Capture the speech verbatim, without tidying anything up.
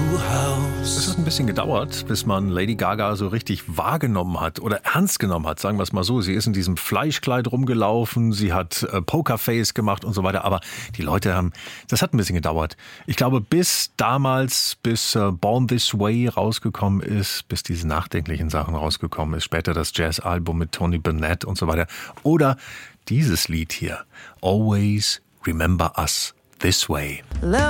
Es hat ein bisschen gedauert, bis man Lady Gaga so richtig wahrgenommen hat oder ernst genommen hat, sagen wir es mal so. Sie ist in diesem Fleischkleid rumgelaufen, sie hat äh, Pokerface gemacht und so weiter, aber die Leute haben, das hat ein bisschen gedauert. Ich glaube, bis damals, bis äh, Born This Way rausgekommen ist, bis diese nachdenklichen Sachen rausgekommen ist, später das Jazz-Album mit Tony Bennett und so weiter. Oder dieses Lied hier, Always Remember Us This Way.